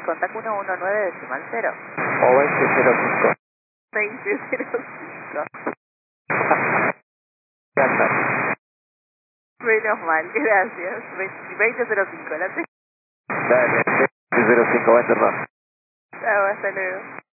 contacto 119 decimal 0. O 2005. 2005. Ya está. Menos mal, gracias. 2005, la Dale, 2005, va a cerrar. Chao, hasta luego.